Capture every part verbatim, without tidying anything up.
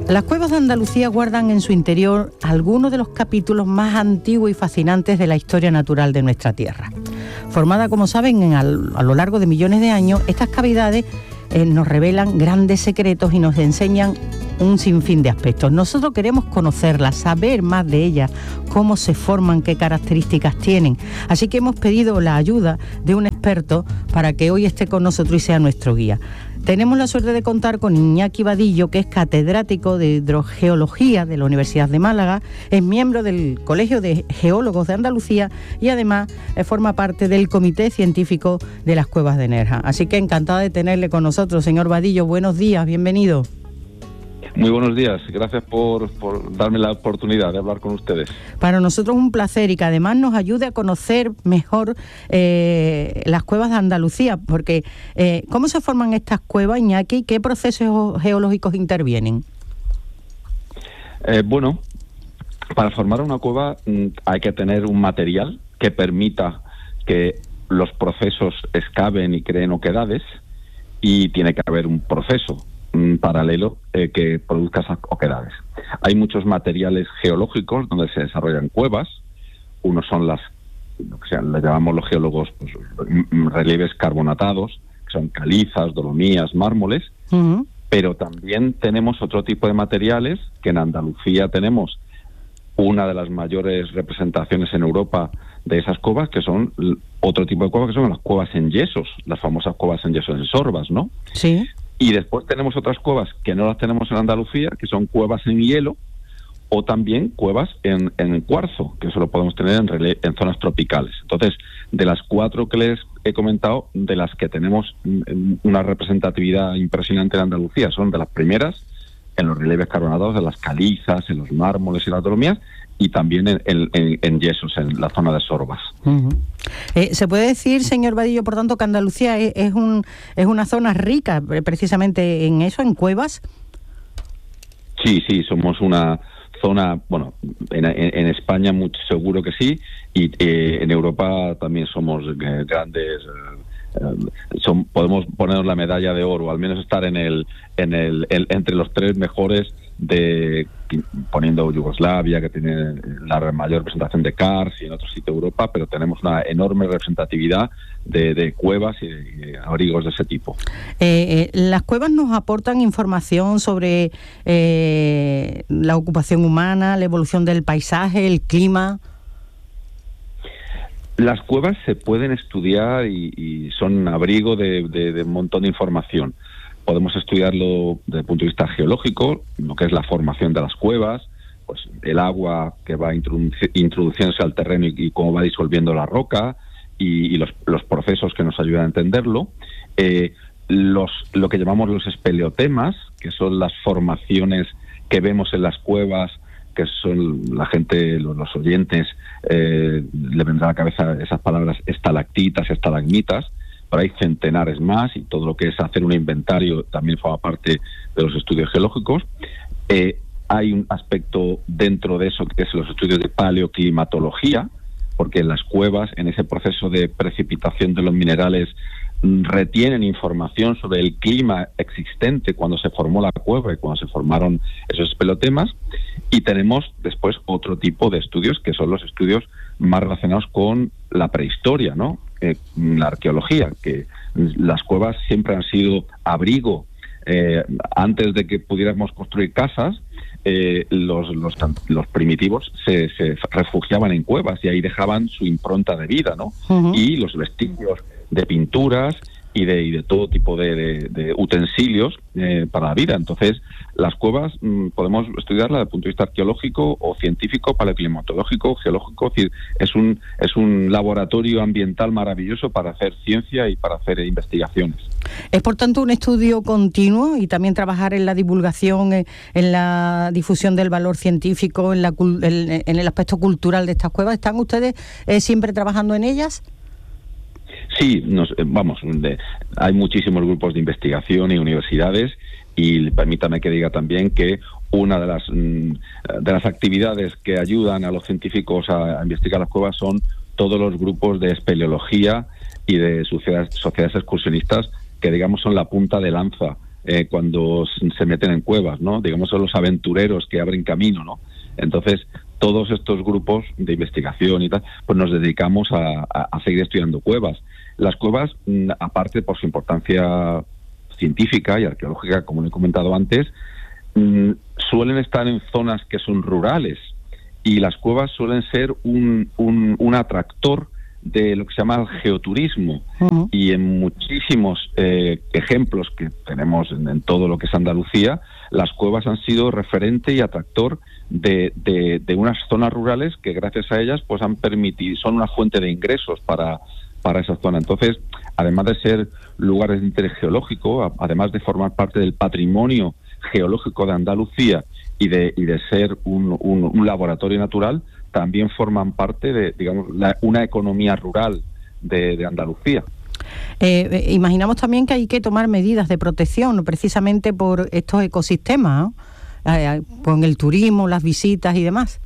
Las cuevas de Andalucía guardan en su interior algunos de los capítulos más antiguos y fascinantes de la historia natural de nuestra tierra. Formada, como saben, en, a lo largo de millones de años, estas cavidades eh, nos revelan grandes secretos y nos enseñan un sinfín de aspectos. Nosotros queremos conocerlas, saber más de ellas, cómo se forman, qué características tienen. Así que hemos pedido la ayuda de un experto para que hoy esté con nosotros y sea nuestro guía. Tenemos la suerte de contar con Iñaki Vadillo, que es catedrático de hidrogeología de la Universidad de Málaga, es miembro del Colegio de Geólogos de Andalucía y además eh, forma parte del Comité Científico de las Cuevas de Nerja. Así que encantada de tenerle con nosotros, señor Vadillo. Buenos días, bienvenido. Muy buenos días, gracias por, por darme la oportunidad de hablar con ustedes. Para nosotros un placer y que además nos ayude a conocer mejor eh, las cuevas de Andalucía, porque eh, ¿cómo se forman estas cuevas, Iñaki? ¿Qué procesos geológicos intervienen? Eh, bueno, para formar una cueva mm, hay que tener un material que permita que los procesos excaven y creen oquedades, y tiene que haber un proceso paralelo eh, que produzca esas oquedades. Hay muchos materiales geológicos donde se desarrollan cuevas. Unos son las, lo que sea, le llamamos los geólogos, pues, relieves carbonatados, que son calizas, dolomías, mármoles. Uh-huh. Pero también tenemos otro tipo de materiales, que en Andalucía tenemos una de las mayores representaciones en Europa de esas cuevas, que son otro tipo de cuevas, que son las cuevas en yesos, las famosas cuevas en yesos en Sorbas, ¿no? Sí. Y después tenemos otras cuevas que no las tenemos en Andalucía, que son cuevas en hielo, o también cuevas en, en cuarzo, que eso lo podemos tener en, rele- en zonas tropicales. Entonces, de las cuatro que les he comentado, de las que tenemos una representatividad impresionante en Andalucía, son de las primeras en los relieves carbonatados, en las calizas, en los mármoles y las dolomías, y también en, en, en yesos, en la zona de Sorbas. Uh-huh. Eh, ¿Se puede decir, señor Vadillo, por tanto, que Andalucía es, es, un, es una zona rica precisamente en eso, en cuevas? Sí, sí, somos una zona, bueno, en, en, en España muy seguro que sí, y eh, en Europa también somos eh, grandes... Eh, Son, podemos ponernos la medalla de oro, al menos estar en el, en el, el entre los tres mejores, de poniendo Yugoslavia, que tiene la mayor representación de Kars, y en otro sitio de Europa, pero tenemos una enorme representatividad de, de cuevas y, de, y de abrigos de ese tipo. Eh, eh, las cuevas nos aportan información sobre eh, la ocupación humana, la evolución del paisaje, el clima. Las cuevas se pueden estudiar y, y son abrigo de, de, de un montón de información. Podemos estudiarlo desde el punto de vista geológico, lo que es la formación de las cuevas, pues el agua que va introduci- introduciéndose al terreno y, y cómo va disolviendo la roca, y, y los, los procesos que nos ayudan a entenderlo. Eh, los, lo que llamamos los espeleotemas, que son las formaciones que vemos en las cuevas, que son la gente, los, los oyentes, eh, le vendrá a la cabeza esas palabras estalactitas, estalagmitas, pero hay centenares más, y todo lo que es hacer un inventario también forma parte de los estudios geológicos. Eh, hay un aspecto dentro de eso que es los estudios de paleoclimatología, porque en las cuevas, en ese proceso de precipitación de los minerales, retienen información sobre el clima existente cuando se formó la cueva y cuando se formaron esos espelotemas. Y tenemos después otro tipo de estudios, que son los estudios más relacionados con la prehistoria, ¿no? Eh, la arqueología, que las cuevas siempre han sido abrigo. Eh, antes de que pudiéramos construir casas, eh, los, los, los primitivos se, se refugiaban en cuevas y ahí dejaban su impronta de vida, ¿no? Uh-huh. Y los vestigios de pinturas y de, y de todo tipo de, de, de utensilios eh, para la vida. Entonces, las cuevas mmm, podemos estudiarlas desde el punto de vista arqueológico o científico, paleoclimatológico, geológico. Es decir, es un, es un laboratorio ambiental maravilloso para hacer ciencia y para hacer investigaciones. Es, por tanto, un estudio continuo, y también trabajar en la divulgación, en la difusión del valor científico, en, la, en, en el aspecto cultural de estas cuevas. ¿Están ustedes eh, siempre trabajando en ellas? Sí, nos, vamos, de, hay muchísimos grupos de investigación y universidades, y permítame que diga también que una de las de las actividades que ayudan a los científicos a, a investigar las cuevas son todos los grupos de espeleología y de sociedades, sociedades excursionistas, que digamos son la punta de lanza eh, cuando se meten en cuevas, ¿no? Digamos, son los aventureros que abren camino, ¿no? Entonces, todos estos grupos de investigación y tal, pues nos dedicamos a, a, a seguir estudiando cuevas. Las cuevas, aparte por su importancia científica y arqueológica, como he comentado antes, suelen estar en zonas que son rurales, y las cuevas suelen ser un, un, un atractor de lo que se llama el geoturismo. Uh-huh. Y en muchísimos eh, ejemplos que tenemos en, en todo lo que es Andalucía, las cuevas han sido referente y atractor de, de, de unas zonas rurales que gracias a ellas pues han permitido, son una fuente de ingresos para, para esa zona. Entonces, además de ser lugares de interés geológico, a, además de formar parte del patrimonio geológico de Andalucía y de, y de ser un, un, un laboratorio natural, también forman parte de, digamos, la, una economía rural de, de Andalucía. Eh, imaginamos también que hay que tomar medidas de protección precisamente por estos ecosistemas, ¿no? eh, con el turismo, las visitas y demás.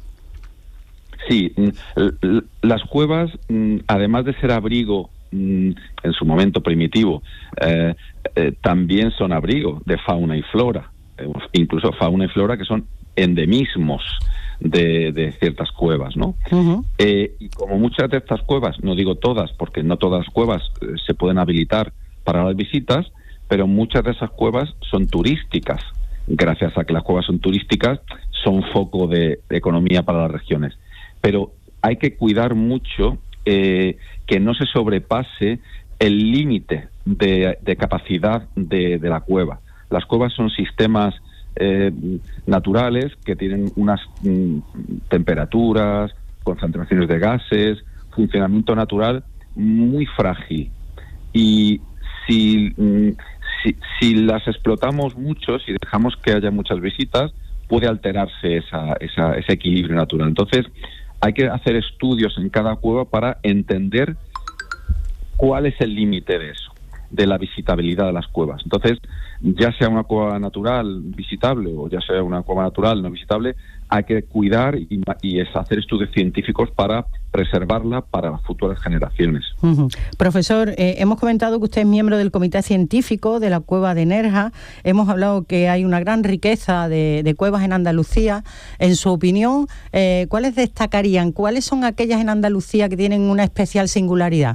Sí, las cuevas, además de ser abrigo en su momento primitivo, eh, eh, también son abrigo de fauna y flora, eh, incluso fauna y flora que son endemismos de, de ciertas cuevas, ¿no? Uh-huh. Eh, y como muchas de estas cuevas, no digo todas, porque no todas las cuevas eh, se pueden habilitar para las visitas, pero muchas de esas cuevas son turísticas. Gracias a que las cuevas son turísticas, son foco de, de economía para las regiones. Pero hay que cuidar mucho eh, que no se sobrepase el límite de, de capacidad de, de la cueva. Las cuevas son sistemas Eh, naturales que tienen unas mm, temperaturas, concentraciones de gases, funcionamiento natural muy frágil, y si, mm, si, si las explotamos mucho, si dejamos que haya muchas visitas, puede alterarse esa, esa, ese equilibrio natural. Entonces hay que hacer estudios en cada cueva para entender cuál es el límite de eso, de la visitabilidad de las cuevas. Entonces, ya sea una cueva natural visitable o ya sea una cueva natural no visitable, hay que cuidar y, y es hacer estudios científicos para preservarla para las futuras generaciones. Uh-huh. Profesor, eh, hemos comentado que usted es miembro del comité científico de la cueva de Nerja. Hemos hablado que hay una gran riqueza de, de cuevas en Andalucía. En su opinión, eh, ¿cuáles destacarían? ¿Cuáles son aquellas en Andalucía que tienen una especial singularidad?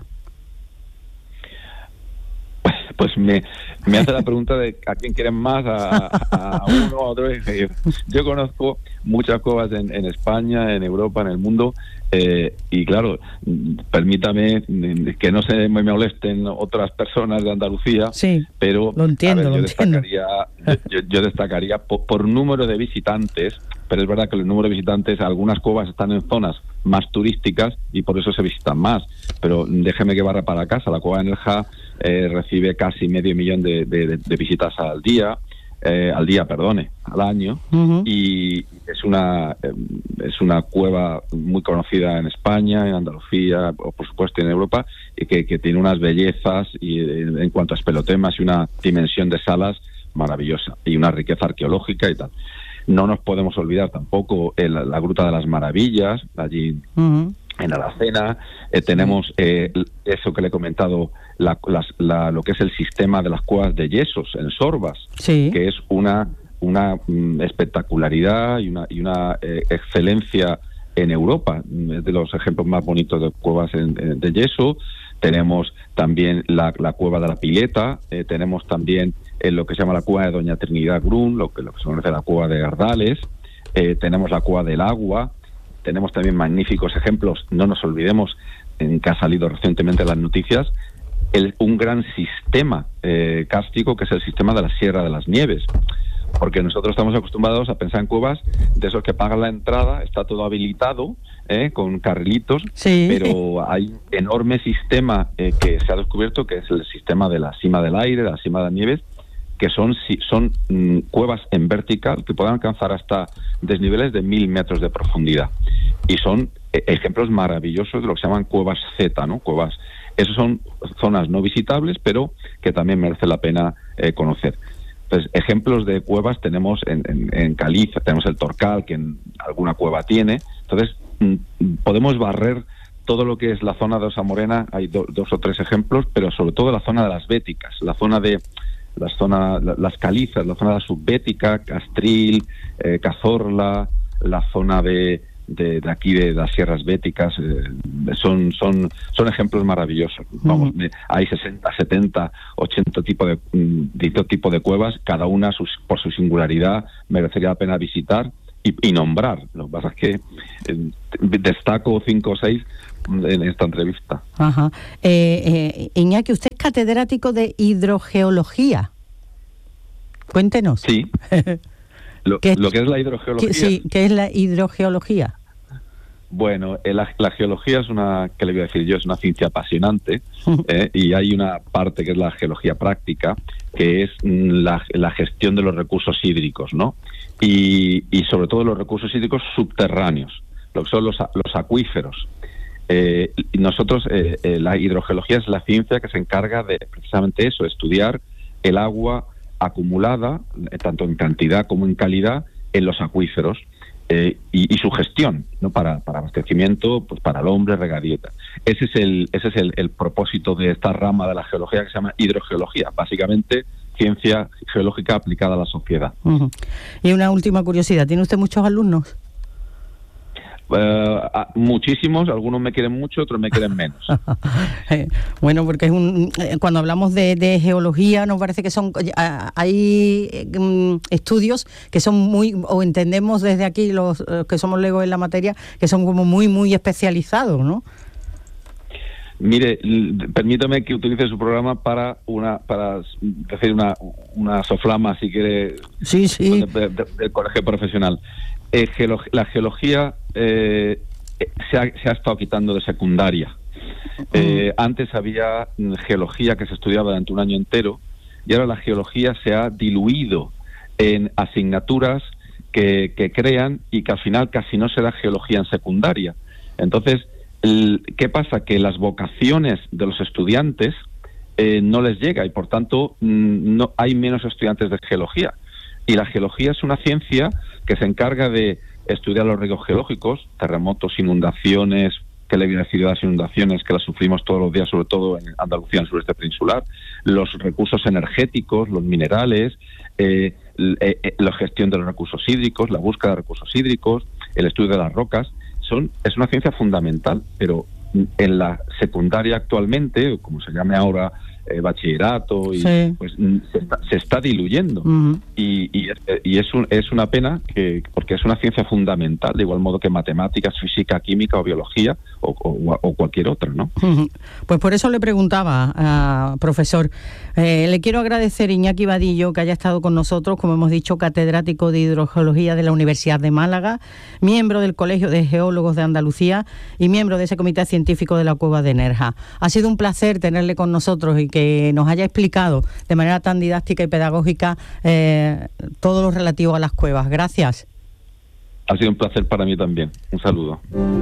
Pues me, me hace la pregunta de a quién quieren más, a, a, a uno, a otro. Yo conozco muchas cuevas en, en España, en Europa, en el mundo, eh, y claro, permítame que no se me molesten otras personas de Andalucía, sí, pero lo entiendo, a ver, yo, lo destacaría, yo, yo destacaría por, por número de visitantes, pero es verdad que el número de visitantes, algunas cuevas están en zonas más turísticas y por eso se visitan más, pero déjeme que barra para casa. La cueva de Nerja eh, recibe casi medio millón de, de, de visitas al día, eh, al día, perdone, al año, uh-huh. Y es una eh, es una cueva muy conocida en España, en Andalucía, o por supuesto en Europa, y que, que tiene unas bellezas y en, en cuanto a espelotemas y una dimensión de salas maravillosa y una riqueza arqueológica y tal. No nos podemos olvidar tampoco el, la Gruta de las Maravillas, allí uh-huh. en Aracena. Eh, tenemos eh, eso que le he comentado, la, las, la, lo que es el sistema de las cuevas de yesos en Sorbas, sí. que es una, una mm, espectacularidad y una, y una eh, excelencia en Europa. Es de los ejemplos más bonitos de cuevas en, en, de yeso. Tenemos también la, la cueva de la Pileta, eh, tenemos también eh, lo que se llama la cueva de Doña Trinidad Grun, lo que, lo que se conoce la cueva de Gardales, eh, tenemos la cueva del Agua, tenemos también magníficos ejemplos, no nos olvidemos, en que ha salido recientemente en las noticias, el, un gran sistema eh, kárstico que es el sistema de la Sierra de las Nieves. Porque nosotros estamos acostumbrados a pensar en cuevas de esos que pagan la entrada, está todo habilitado, ¿eh? con carrilitos, sí. pero hay un enorme sistema eh, que se ha descubierto, que es el sistema de la cima del aire, de la cima de las nieves, que son, son mm, cuevas en vertical que pueden alcanzar hasta desniveles de mil metros de profundidad. Y son eh, ejemplos maravillosos de lo que se llaman cuevas Z, ¿no? Cuevas. Esas son zonas no visitables, pero que también merece la pena eh, conocer. Entonces, ejemplos de cuevas tenemos en, en, en Caliza, tenemos el Torcal, que en alguna cueva tiene. Entonces, mm, podemos barrer todo lo que es la zona de Osa Morena, hay do, dos o tres ejemplos, pero sobre todo la zona de las Béticas, la zona de, la zona, la, las calizas, la zona de la subbética, Castril, eh, Cazorla, la zona de, de, de aquí de, de las sierras béticas, eh, son, son, son ejemplos maravillosos. Vamos, uh-huh. Hay sesenta, setenta, ochenta tipos de, de tipo de cuevas, cada una sus, por su singularidad merecería la pena visitar y, y nombrar. Lo que pasa es que eh, destaco cinco o seis en esta entrevista. Ajá. Eh, eh, Iñaki, usted es catedrático de hidrogeología. Cuéntenos. Sí. Lo, ¿Qué, lo que es la hidrogeología. ¿qué, sí, ¿qué es la hidrogeología? Bueno, la, la geología es una, ¿qué le voy a decir yo? Es una ciencia apasionante eh, y hay una parte que es la geología práctica, que es la, la gestión de los recursos hídricos, ¿no? Y, y sobre todo los recursos hídricos subterráneos, lo que son los, los acuíferos. Eh, y nosotros, eh, eh, la hidrogeología es la ciencia que se encarga de precisamente eso, estudiar el agua acumulada, eh, tanto en cantidad como en calidad, en los acuíferos eh, y, y su gestión, ¿no? Para, para abastecimiento, pues para el hombre, regadío. Ese es el, ese es el, el propósito de esta rama de la geología que se llama hidrogeología, básicamente ciencia geológica aplicada a la sociedad. Uh-huh. Y una última curiosidad, ¿tiene usted muchos alumnos? Uh, muchísimos, algunos me quieren mucho, otros me quieren menos. Bueno, porque es un, cuando hablamos de, de geología nos parece que son hay um, estudios que son muy, o entendemos desde aquí los uh, que somos legos en la materia, que son como muy muy especializados, ¿no? Mire, permítame que utilice su programa para una para decir una una soflama, si quiere, sí, sí. De, de, del colegio profesional. Eh, geolog- la geología eh, se, ha, se ha estado quitando de secundaria. Eh, uh-huh. Antes había geología que se estudiaba durante un año entero y ahora la geología se ha diluido en asignaturas que, que crean y que al final casi no se da geología en secundaria. Entonces, el, ¿qué pasa? Que las vocaciones de los estudiantes eh, no les llega y por tanto no hay menos estudiantes de geología. Y la geología es una ciencia que se encarga de estudiar los riesgos geológicos, terremotos, inundaciones, que le voy a decir de las inundaciones que las sufrimos todos los días, sobre todo en Andalucía, en el sureste peninsular, los recursos energéticos, los minerales, eh, eh, la gestión de los recursos hídricos, la búsqueda de recursos hídricos, el estudio de las rocas. Son, es una ciencia fundamental, pero en la secundaria actualmente, o como se llame ahora, eh, bachillerato, y sí. pues se está, se está diluyendo. Uh-huh. y, y, y es, un, es una pena que porque es una ciencia fundamental, de igual modo que matemáticas, física, química o biología o, o, o cualquier otra, ¿no? Uh-huh. Pues por eso le preguntaba, uh, profesor. Eh, le quiero agradecer, Iñaki Vadillo, que haya estado con nosotros, como hemos dicho, catedrático de hidrogeología de la Universidad de Málaga, miembro del Colegio de Geólogos de Andalucía y miembro de ese comité científico de la Cueva de Nerja. Ha sido un placer tenerle con nosotros y que nos haya explicado de manera tan didáctica y pedagógica eh, todo lo relativo a las cuevas. Gracias. Ha sido un placer para mí también. Un saludo.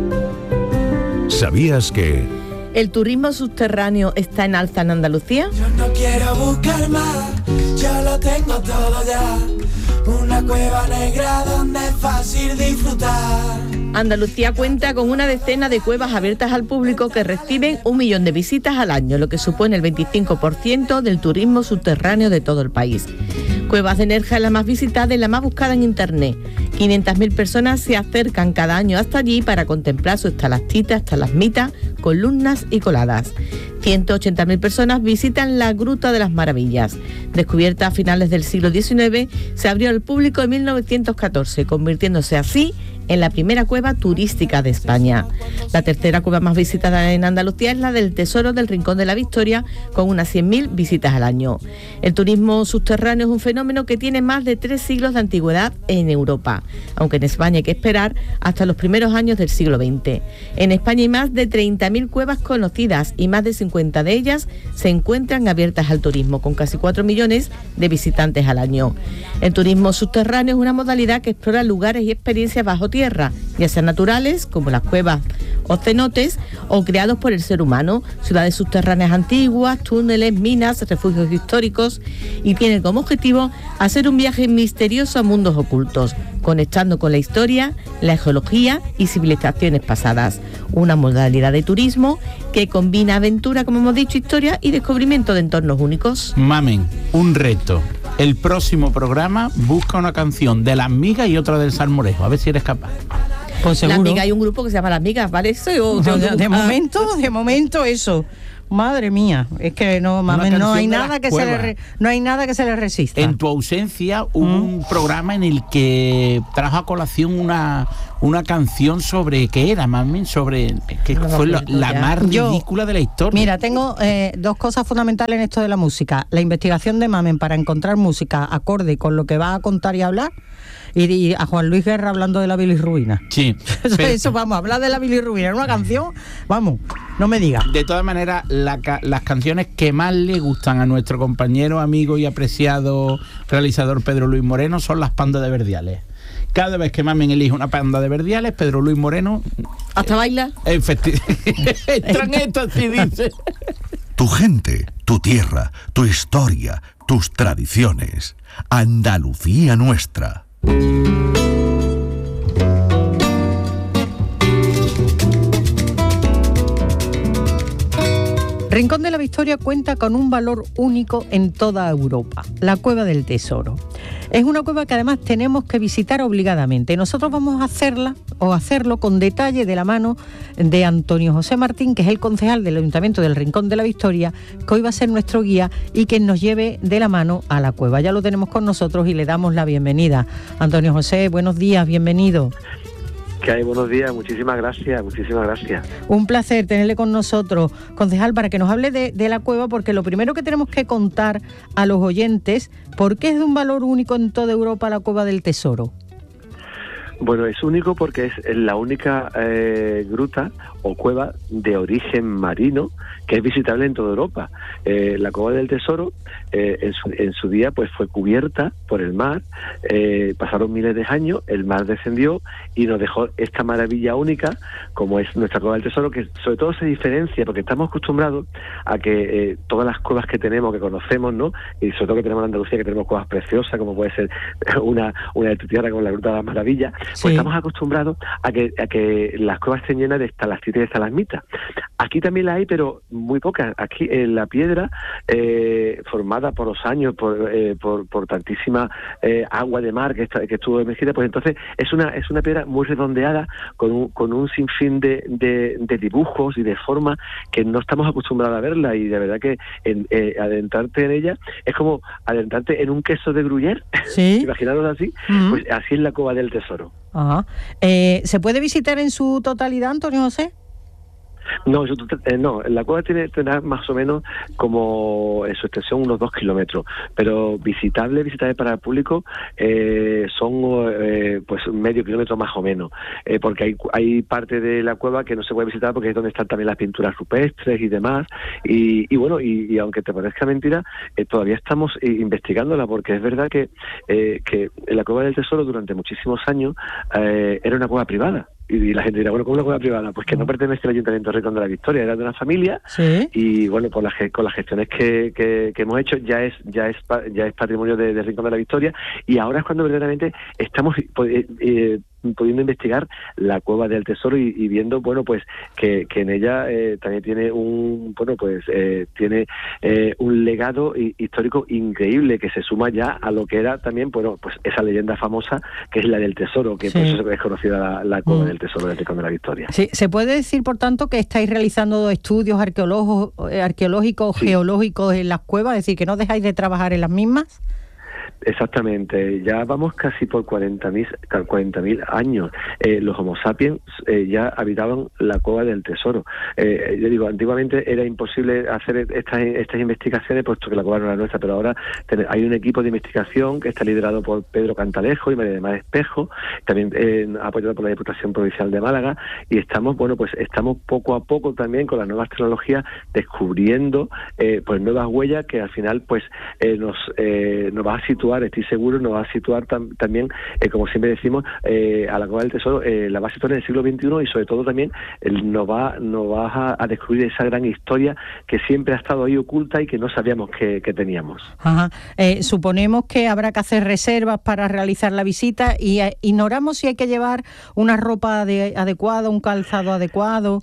¿Sabías que el turismo subterráneo está en alza en Andalucía? Yo no quiero buscar más, yo lo tengo todo ya. Una cueva negra donde es fácil disfrutar. Andalucía cuenta con una decena de cuevas abiertas al público que reciben un millón de visitas al año, lo que supone el veinticinco por ciento del turismo subterráneo de todo el país. Cuevas de Nerja es la más visitada y la más buscada en internet. quinientas mil personas se acercan cada año hasta allí para contemplar sus estalactitas, estalagmitas, columnas y coladas. ciento ochenta mil personas visitan la Gruta de las Maravillas. Descubierta a finales del siglo diecinueve, se abrió al público en mil novecientos catorce, convirtiéndose así en la primera cueva turística de España. La tercera cueva más visitada en Andalucía es la del Tesoro del Rincón de la Victoria, con unas cien mil visitas al año. El turismo subterráneo es un fenómeno que tiene más de tres siglos de antigüedad en Europa, aunque en España hay que esperar hasta los primeros años del siglo veinte. En España hay más de treinta mil cuevas conocidas y más de cincuenta de ellas se encuentran abiertas al turismo, con casi cuatro millones de visitantes al año. El turismo subterráneo es una modalidad que explora lugares y experiencias bajo tierra ya sean naturales, como las cuevas o cenotes, o creados por el ser humano, ciudades subterráneas antiguas, túneles, minas, refugios históricos, y tiene como objetivo hacer un viaje misterioso a mundos ocultos, conectando con la historia, la geología y civilizaciones pasadas. Una modalidad de turismo que combina aventura, como hemos dicho, historia y descubrimiento de entornos únicos. Mamen, un reto. El próximo programa busca una canción de Las Migas y otra del Salmorejo, a ver si eres capaz. Pues seguro. Las Migas, hay un grupo que se llama Las Migas, ¿vale? Eso yo, No, yo- de, de ah, momento, de momento eso. Madre mía, es que no, mames, no canción hay de nada las que se le cuevas. re- no hay nada que se le resista. En tu ausencia hubo Mm. un programa en el que trajo a colación una, una canción sobre, ¿qué era, Mamen? Sobre, que No me fue la, acuerdo la ya. más Yo- ridícula de la historia. Mira, tengo eh, dos cosas fundamentales en esto de la música. La investigación de Mamen para encontrar música acorde con lo que va a contar y hablar, y, y a Juan Luis Guerra hablando de la bilirrubina. Sí, Eso, pero- eso, vamos, hablar de la bilirrubina en una canción, vamos, no me digas. De todas maneras, la ca- las canciones que más le gustan a nuestro compañero, amigo y apreciado realizador Pedro Luis Moreno son las pandas de Verdiales. Cada vez que Mamen elige una panda de Verdiales, Pedro Luis Moreno, ¿Hasta baila? efectivamente, entra en esto, así dice. Tu gente, tu tierra, tu historia, tus tradiciones. Andalucía nuestra. Rincón de la Victoria cuenta con un valor único en toda Europa, la Cueva del Tesoro. Es una cueva que además tenemos que visitar obligadamente. Nosotros vamos a hacerla o hacerlo con detalle de la mano de Antonio José Martín, que es el concejal del Ayuntamiento del Rincón de la Victoria, que hoy va a ser nuestro guía y que nos lleve de la mano a la cueva. Ya lo tenemos con nosotros y le damos la bienvenida. Antonio José, buenos días, bienvenido. Que hay, buenos días, muchísimas gracias, muchísimas gracias. Un placer tenerle con nosotros, concejal, para que nos hable de, de la cueva, porque lo primero que tenemos que contar a los oyentes, ¿por qué es de un valor único en toda Europa la Cueva del Tesoro? Bueno, es único porque es la única eh, gruta o cueva de origen marino que es visitable en toda Europa. Eh, la Cueva del Tesoro eh, en, su, en su día pues fue cubierta por el mar, eh, pasaron miles de años, el mar descendió y nos dejó esta maravilla única como es nuestra Cueva del Tesoro, que sobre todo se diferencia porque estamos acostumbrados a que eh, todas las cuevas que tenemos, que conocemos, ¿no? Y sobre todo que tenemos en Andalucía, que tenemos cuevas preciosas, como puede ser una, una de tu tierra como la Gruta de las Maravillas, pues Sí. estamos acostumbrados a que, a que las cuevas estén llenas de estalactitas y de estalagmitas. Aquí también la hay, pero muy pocas. Aquí en la piedra, eh, formada por los años, por, eh, por, por tantísima eh, agua de mar que, está, que estuvo emergida, pues entonces es una es una piedra muy redondeada, con un, con un sinfín de, de, de dibujos y de formas que no estamos acostumbrados a verla, y de verdad que en, eh, adentrarte en ella es como adentrarte en un queso de Gruyère, Sí. imaginaros así, Mm. pues así es la Cueva del Tesoro. Ajá. Eh, ¿Se puede visitar en su totalidad, Antonio José? No, yo, eh, no, la cueva tiene tendrá más o menos como en su extensión unos dos kilómetros, pero visitable, visitable para el público eh, son eh, pues medio kilómetro más o menos, eh, porque hay hay parte de la cueva que no se puede visitar porque es donde están también las pinturas rupestres y demás, y, y bueno, y, y aunque te parezca mentira, eh, todavía estamos eh, investigándola, porque es verdad que, eh, que la Cueva del Tesoro durante muchísimos años eh, era una cueva privada. Y la gente dirá, bueno, ¿cómo una cueva privada? Pues que no pertenece al Ayuntamiento de Rincón de la Victoria, era de una familia. Sí. Y bueno, con las con las gestiones que, que, que hemos hecho ya es ya es pa- ya es patrimonio de, de Rincón de la Victoria, y ahora es cuando verdaderamente estamos eh, eh, pudiendo investigar la Cueva del Tesoro y, y viendo, bueno, pues que, que en ella eh, también tiene un bueno pues eh, tiene eh, un legado hi- histórico increíble, que se suma ya a lo que era también, bueno, pues esa leyenda famosa que es la del Tesoro, que Sí. por eso es conocida la, la Cueva Mm. del Tesoro de Rincón de la Victoria. Sí, ¿se puede decir, por tanto, que estáis realizando estudios arqueológicos, arqueológicos Sí. geológicos en las cuevas? Es decir, que no dejáis de trabajar en las mismas. Exactamente, ya vamos casi por cuarenta mil años. Eh, los Homo sapiens eh, ya habitaban la Cueva del Tesoro. Eh, yo digo, antiguamente era imposible hacer estas, estas investigaciones puesto que la cueva no era nuestra, pero ahora ten- hay un equipo de investigación que está liderado por Pedro Cantalejo y María del Mar Espejo, también eh, apoyado por la Diputación Provincial de Málaga, y estamos, bueno, pues estamos poco a poco también con las nuevas tecnologías descubriendo eh, pues nuevas huellas que al final pues eh, nos, eh, nos va a situar situar, estoy seguro, nos va a situar tam, también, eh, como siempre decimos, eh, a la Cueva del Tesoro, eh, la va a situar en el siglo veintiuno y sobre todo también eh, nos va, nos va a, a descubrir esa gran historia que siempre ha estado ahí oculta y que no sabíamos que, que teníamos. Ajá. Eh, suponemos que habrá que hacer reservas para realizar la visita y eh, ignoramos si hay que llevar una ropa de, adecuada, un calzado adecuado.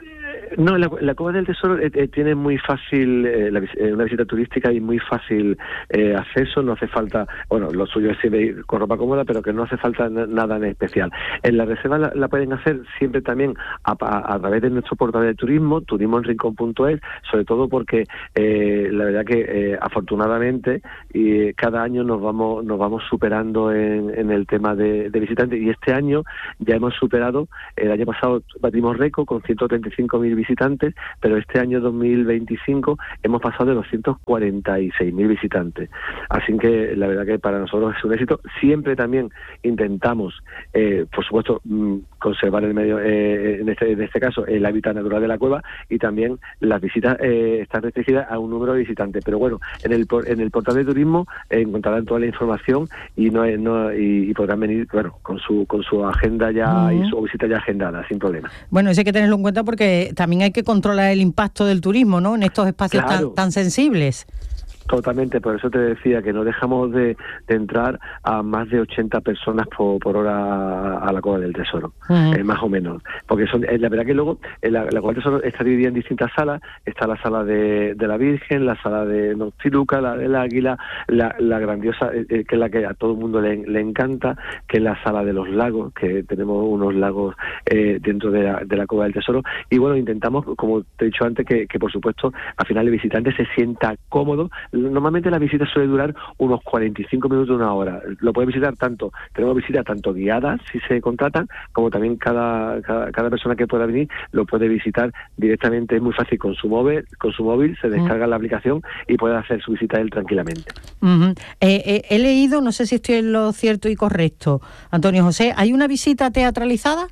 No, la, la Cueva del Tesoro eh, eh, tiene muy fácil, eh, la, eh, una visita turística y muy fácil eh, acceso, no hace falta, bueno, lo suyo es siempre ir con ropa cómoda, pero que no hace falta n- nada en especial. En la reserva la, la pueden hacer siempre también a, a, a través de nuestro portal de turismo, turismo en rincón punto es, sobre todo porque eh, la verdad que eh, afortunadamente y cada año nos vamos nos vamos superando en, en el tema de, de visitantes, y este año ya hemos superado, el año pasado batimos récord con ciento treinta y cinco mil visitantes, pero este año dos mil veinticinco hemos pasado de doscientos cuarenta y seis mil visitantes. Así que la verdad que para nosotros es un éxito. Siempre también intentamos, eh, por supuesto, mmm, conservar el medio, eh, en, este, en este caso, el hábitat natural de la cueva, y también las visitas eh, están restringidas a un número de visitantes. Pero bueno, en el en el portal de turismo eh, encontrarán toda la información y no, no y, y podrán venir, bueno, con su con su agenda ya uh-huh. y su visita ya agendada, sin problema. Bueno, eso hay que tenerlo en cuenta porque también hay que controlar el impacto del turismo, ¿no?, en estos espacios claro. tan, tan sensibles. Totalmente, por eso te decía que no dejamos de, de entrar a más de ochenta personas por, por hora a la Cueva del Tesoro, uh-huh. eh, más o menos. Porque son, eh, la verdad que luego eh, la, la Cueva del Tesoro está dividida en distintas salas. Está la sala de, de la Virgen, la sala de Noctiluca, la del Águila, la, la grandiosa, eh, que es la que a todo el mundo le, le encanta, que es la sala de los lagos, que tenemos unos lagos eh, dentro de la, de la Cueva del Tesoro. Y bueno, intentamos, como te he dicho antes, que, que por supuesto al final el visitante se sienta cómodo. Normalmente la visita suele durar unos cuarenta y cinco minutos, una hora. Lo puede visitar tanto, tenemos visitas tanto guiadas si se contratan, como también cada, cada cada persona que pueda venir lo puede visitar directamente. Es muy fácil con su móvil, con su móvil se descarga uh-huh. la aplicación y puede hacer su visita él tranquilamente. Uh-huh. eh, eh, he leído, no sé si estoy en lo cierto y correcto, Antonio José, ¿hay una visita teatralizada?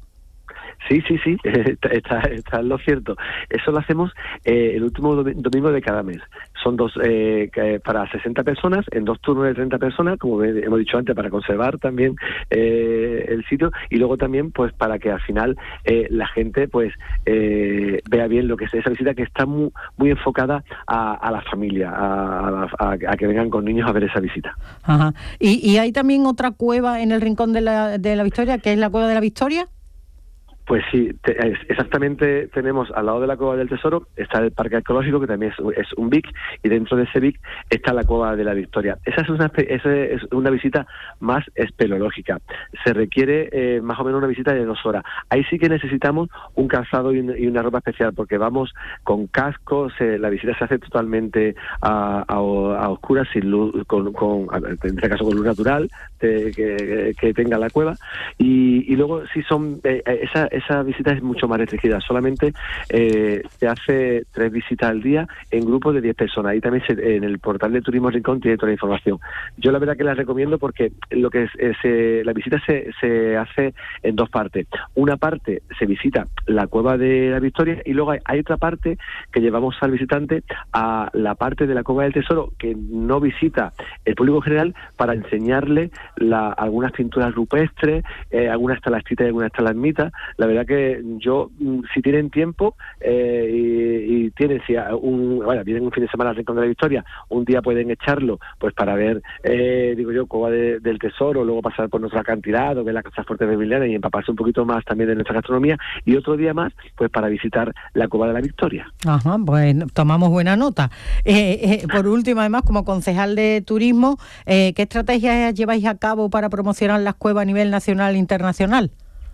Sí, sí, sí, está, está, está en lo cierto. Eso lo hacemos eh, el último domingo de cada mes. Son dos eh, para sesenta personas, en dos turnos de treinta personas, como hemos dicho antes, para conservar también eh, el sitio, y luego también pues para que al final eh, la gente pues eh, vea bien lo que es esa visita, que está muy, muy enfocada a, a la familia, a, a, a que vengan con niños a ver esa visita. Ajá. ¿Y, y hay también otra cueva en el Rincón de la, de la Victoria, que es la Cueva de la Victoria? Pues sí, te, exactamente. Tenemos al lado de la Cueva del Tesoro está el Parque Arqueológico, que también es, es un V I C, y dentro de ese V I C está la Cueva de la Victoria. Esa es una, esa es una visita más espeleológica. Se requiere eh, más o menos una visita de dos horas. Ahí sí que necesitamos un calzado y, un, y una ropa especial, porque vamos con cascos, eh, la visita se hace totalmente a, a, a oscuras, sin luz, con, con, en este caso con luz natural, de, que, que tenga la cueva, y, y luego sí son... Eh, esa esa visita es mucho más restringida. Solamente eh, se hace tres visitas al día en grupos de diez personas. Ahí también se, en el portal de Turismo Rincón tiene toda la información. Yo la verdad que la recomiendo porque lo que es, es eh, la visita se, se hace en dos partes. Una parte se visita la Cueva de la Victoria, y luego hay, hay otra parte que llevamos al visitante a la parte de la Cueva del Tesoro que no visita el público general, para enseñarle la, algunas pinturas rupestres, eh, algunas estalactitas y algunas estalagmitas. La verdad que yo, si tienen tiempo eh, y, y tienen, si un, bueno, vienen un fin de semana al Rincón de la Victoria, un día pueden echarlo pues para ver, eh, digo yo, Cueva de, del Tesoro, luego pasar por nuestro acantilado, ver la Casa Fuerte de Emiliana y empaparse un poquito más también de nuestra gastronomía, y otro día más pues para visitar la Cueva de la Victoria. Ajá, pues tomamos buena nota. Eh, eh, por último, además, como concejal de turismo, eh, ¿qué estrategias lleváis a cabo para promocionar las cuevas a nivel nacional e internacional?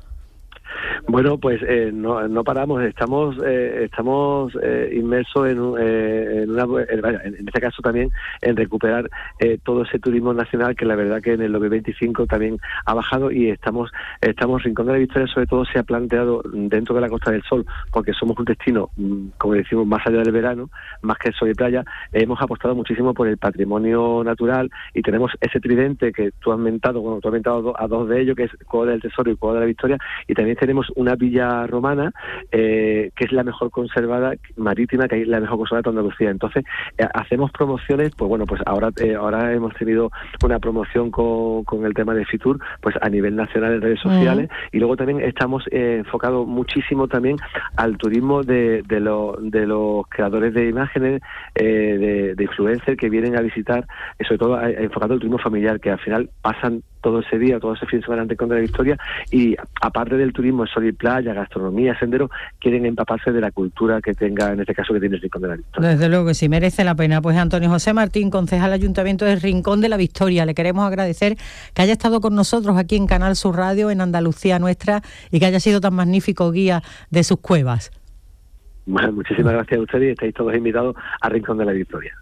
Bueno, pues eh, no, no paramos, estamos eh, estamos eh, inmersos en, eh, en una en, en este caso también en recuperar eh, todo ese turismo nacional, que la verdad que en el dos mil veinticinco también ha bajado, y estamos estamos Rincón de la Victoria sobre todo se ha planteado dentro de la Costa del Sol, porque somos un destino, como decimos, más allá del verano, más que sol y playa. Hemos apostado muchísimo por el patrimonio natural, y tenemos ese tridente que tú has mentado, bueno, tú has mentado a dos de ellos, que es Cueva del Tesoro y Cueva de la Victoria, y también tenemos una villa romana eh, que es la mejor conservada marítima, que es la mejor conservada de toda Andalucía. Entonces, eh, hacemos promociones, pues bueno, pues ahora eh, ahora hemos tenido una promoción con, con el tema de Fitur, pues a nivel nacional en redes sociales, uh-huh. y luego también estamos eh, enfocados muchísimo también al turismo de, de, lo, de los creadores de imágenes, eh, de, de influencers que vienen a visitar, eh, sobre todo eh, enfocado al turismo familiar, que al final pasan todo ese día, todo ese fin de semana en Rincón de la Victoria, y aparte del turismo, sol y playa, gastronomía, sendero, quieren empaparse de la cultura que tenga, en este caso, que tiene el Rincón de la Victoria. Desde luego que sí, merece la pena. Pues Antonio José Martín, concejal Ayuntamiento del Rincón de la Victoria, le queremos agradecer que haya estado con nosotros aquí en Canal Sur Radio, en Andalucía Nuestra, y que haya sido tan magnífico guía de sus cuevas. Bueno, muchísimas gracias a ustedes y estáis todos invitados a Rincón de la Victoria.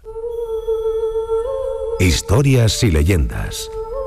Historias y leyendas.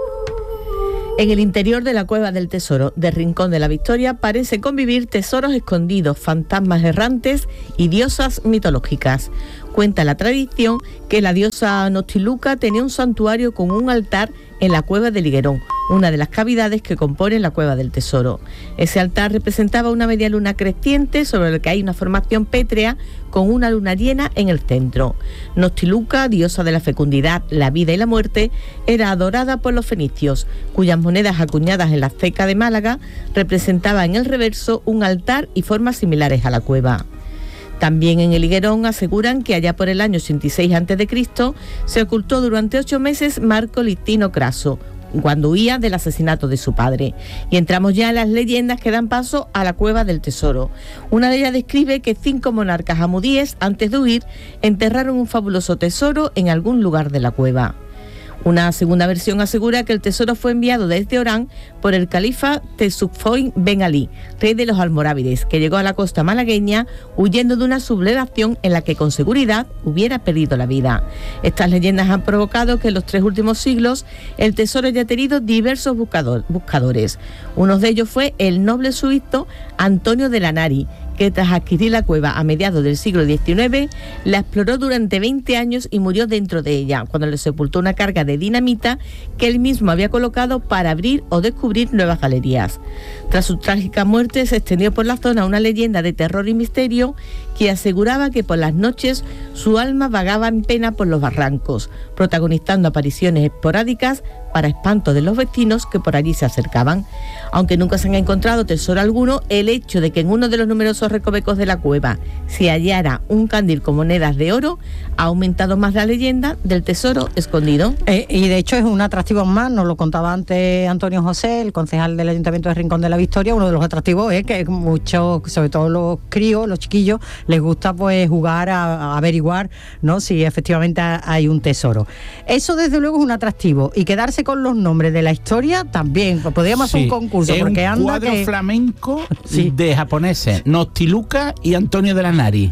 En el interior de la Cueva del Tesoro de Rincón de la Victoria parece convivir tesoros escondidos, fantasmas errantes y diosas mitológicas. Cuenta la tradición que la diosa Noctiluca tenía un santuario con un altar en la Cueva del Higuerón, una de las cavidades que componen la Cueva del Tesoro. Ese altar representaba una media luna creciente sobre la que hay una formación pétrea con una luna llena en el centro. Noctiluca, diosa de la fecundidad, la vida y la muerte, era adorada por los fenicios, cuyas monedas acuñadas en la ceca de Málaga representaban en el reverso un altar y formas similares a la cueva. También en el Higuerón aseguran que allá por el año ochenta y seis antes de Cristo se ocultó durante ocho meses Marco Licino Craso, cuando huía del asesinato de su padre. Y entramos ya en las leyendas que dan paso a la Cueva del Tesoro. Una de ellas describe que cinco monarcas hamudíes, antes de huir, enterraron un fabuloso tesoro en algún lugar de la cueva. Una segunda versión asegura que el tesoro fue enviado desde Orán por el califa Tesuffoin Ben Ali, rey de los almorávides, que llegó a la costa malagueña huyendo de una sublevación en la que con seguridad hubiera perdido la vida. Estas leyendas han provocado que en los tres últimos siglos el tesoro haya tenido diversos buscador, buscadores. Uno de ellos fue el noble suizo Antonio de Lanari, que tras adquirir la cueva a mediados del siglo diecinueve, la exploró durante veinte años y murió dentro de ella, cuando le sepultó una carga de dinamita que él mismo había colocado para abrir o descubrir nuevas galerías. Tras su trágica muerte, se extendió por la zona una leyenda de terror y misterio que aseguraba que por las noches su alma vagaba en pena por los barrancos, protagonizando apariciones esporádicas para espanto de los vecinos que por allí se acercaban. Aunque nunca se han encontrado tesoro alguno, el hecho de que en uno de los numerosos recovecos de la cueva se hallara un candil con monedas de oro ha aumentado más la leyenda del tesoro escondido. Eh, y de hecho es un atractivo más, nos lo contaba antes Antonio José, el concejal del Ayuntamiento de Rincón de la Victoria. Uno de los atractivos es que muchos, sobre todo los críos, los chiquillos, les gusta pues jugar a, a averiguar, ¿no?, si efectivamente hay un tesoro. Eso desde luego es un atractivo, y quedarse con los nombres de la historia también. Pues podríamos sí, hacer un concurso, es porque un anda cuadro que... flamenco sí. de japoneses, Noctiluca y Antonio de Lanari.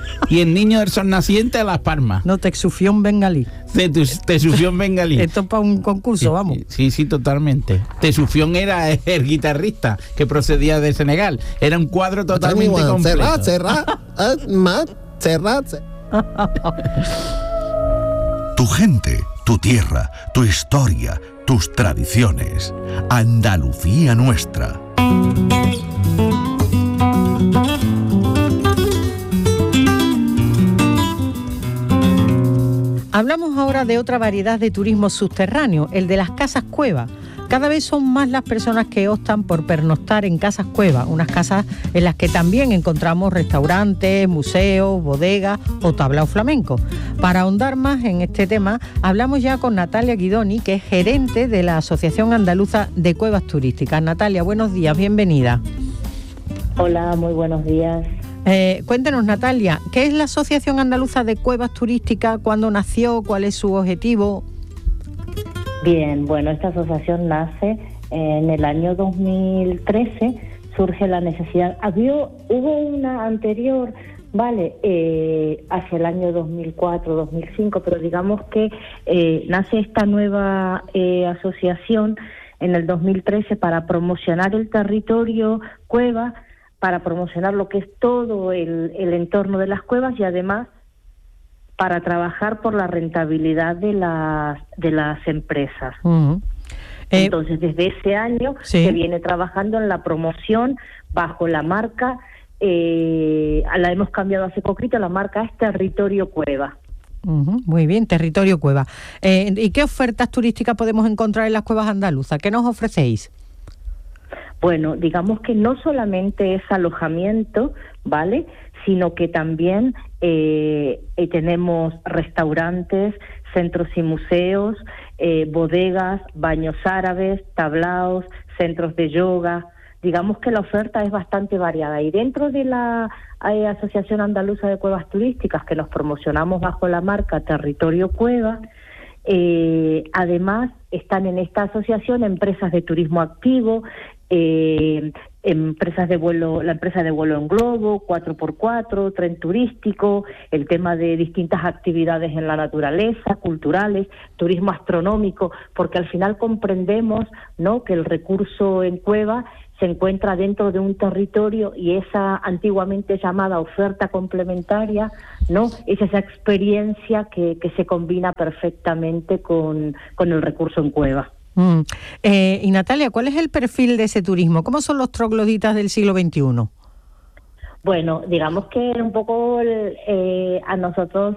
Y el niño del sol naciente de Las Palmas. No, Texufión bengalí. Tesufión bengalí. Esto es para un concurso, sí, vamos. Sí, sí, totalmente. Tesufión era el guitarrista que procedía de Senegal. Era un cuadro totalmente completo. Serra, serra, serra. Tu gente, tu tierra, tu historia, tus tradiciones. Andalucía Nuestra. Hablamos ahora de otra variedad de turismo subterráneo, el de las casas cueva. Cada vez son más las personas que optan por pernoctar en casas cueva, unas casas en las que también encontramos restaurantes, museos, bodegas o tablao flamenco. Para ahondar más en este tema, hablamos ya con Natalia Guidoni, que es gerente de la Asociación Andaluza de Cuevas Turísticas. Natalia, buenos días, bienvenida. Hola, muy buenos días. Eh, cuéntenos, Natalia, ¿qué es la Asociación Andaluza de Cuevas Turísticas? ¿Cuándo nació? ¿Cuál es su objetivo? Bien, bueno, esta asociación nace en el año dos mil trece, surge la necesidad. Había, hubo una anterior, vale, eh, hacia el año dos mil cuatro, dos mil cinco, pero digamos que eh, nace esta nueva eh, asociación en el dos mil trece para promocionar el territorio cueva, para promocionar lo que es todo el, el entorno de las cuevas y además para trabajar por la rentabilidad de las de las empresas. Uh-huh. Eh, Entonces, desde ese año sí. se viene trabajando en la promoción bajo la marca, eh, la hemos cambiado hace poquito, la marca es Territorio Cueva. Uh-huh, muy bien, Territorio Cueva. Eh, ¿Y qué ofertas turísticas podemos encontrar en las cuevas andaluzas? ¿Qué nos ofrecéis? Bueno, digamos que no solamente es alojamiento, ¿vale?, sino que también eh, eh, tenemos restaurantes, centros y museos, eh, bodegas, baños árabes, tablaos, centros de yoga. Digamos que la oferta es bastante variada. Y dentro de la eh, Asociación Andaluza de Cuevas Turísticas, que nos promocionamos bajo la marca Territorio Cueva, eh, además están en esta asociación empresas de turismo activo, eh, empresas de vuelo, la empresa de vuelo en globo, cuatro por cuatro, tren turístico, el tema de distintas actividades en la naturaleza, culturales, turismo astronómico, porque al final comprendemos, ¿no?, que el recurso en cueva se encuentra dentro de un territorio y esa antiguamente llamada oferta complementaria, ¿no?, es esa experiencia que, que se combina perfectamente con, con el recurso en cueva. Mm. Eh, y Natalia, ¿cuál es el perfil de ese turismo? ¿Cómo son los trogloditas del siglo veintiuno? Bueno, digamos que un poco eh, a nosotros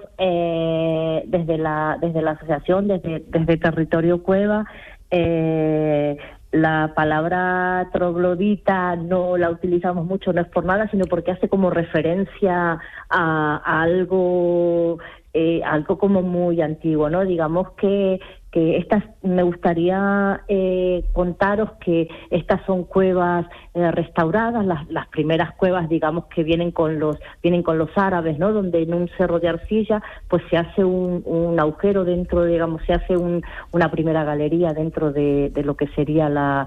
eh, desde la desde la asociación, desde desde Territorio Cueva, eh, la palabra troglodita no la utilizamos mucho, no es por nada, sino porque hace como referencia a, a algo eh, algo como muy antiguo, ¿no? Digamos que que estas, me gustaría eh, contaros que estas son cuevas eh, restauradas, las, las primeras cuevas, digamos, que vienen con los vienen con los árabes, ¿no?, donde en un cerro de arcilla pues se hace un, un agujero dentro, digamos, se hace un, una primera galería dentro de, de lo que sería la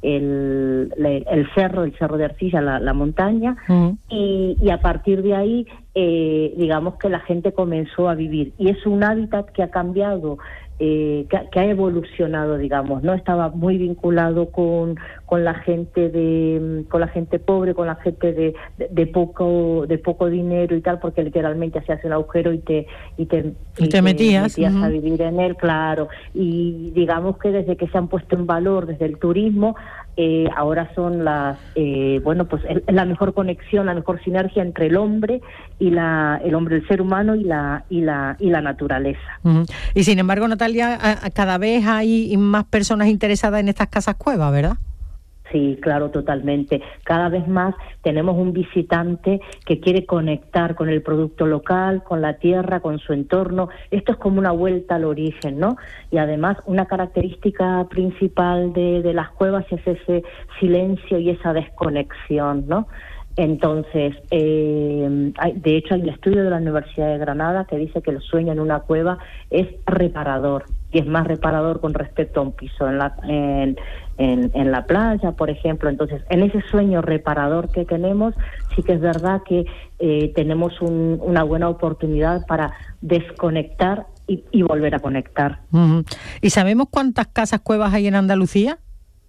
el, el cerro, el cerro de arcilla, la, la montaña, uh-huh. y, y a partir de ahí, eh, digamos que la gente comenzó a vivir, y es un hábitat que ha cambiado, Eh, que, que ha evolucionado, digamos, no estaba muy vinculado con con la gente de con la gente pobre, con la gente de, de, de poco de poco dinero y tal, porque literalmente se hace un agujero y te y te, y y te, te metías, metías uh-huh. a vivir en él, claro. Y digamos que desde que se han puesto en valor desde el turismo, eh, ahora son las eh, bueno, pues el, la mejor conexión, la mejor sinergia entre el hombre y la el hombre, el ser humano y la y la y la naturaleza. Uh-huh. Y sin embargo, Natalia, cada vez hay más personas interesadas en estas casas cuevas, ¿verdad? Sí, claro, totalmente. Cada vez más tenemos un visitante que quiere conectar con el producto local, con la tierra, con su entorno. Esto es como una vuelta al origen, ¿no? Y además una característica principal de, de las cuevas es ese silencio y esa desconexión, ¿no? Entonces, eh, hay, de hecho hay un estudio de la Universidad de Granada que dice que el sueño en una cueva es reparador, y es más reparador con respecto a un piso en la, en, en, en la playa, por ejemplo. Entonces, en ese sueño reparador que tenemos, sí que es verdad que eh, tenemos un, una buena oportunidad para desconectar y, y volver a conectar. Uh-huh. ¿Y sabemos cuántas casas cuevas hay en Andalucía?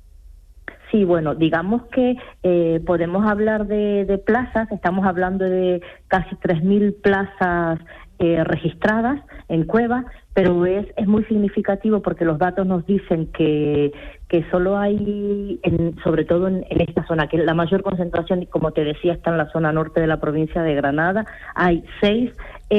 Sí, bueno, digamos que eh, podemos hablar de, de plazas, estamos hablando de casi tres mil plazas eh, registradas en cuevas, pero es, es muy significativo porque los datos nos dicen que, que solo hay, en, sobre todo en, en esta zona, que la mayor concentración, como te decía, está en la zona norte de la provincia de Granada, hay seis,